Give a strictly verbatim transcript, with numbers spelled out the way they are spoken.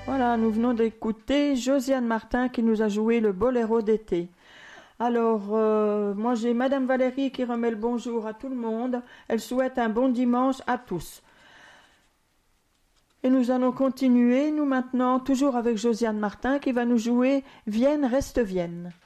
Voilà, nous venons d'écouter Josiane Martin qui nous a joué le boléro d'été. Alors, euh, moi j'ai Madame Valérie qui remet le bonjour à tout le monde. Elle souhaite un bon dimanche à tous. Et nous allons continuer, nous maintenant, toujours avec Josiane Martin qui va nous jouer Vienne, reste Vienne.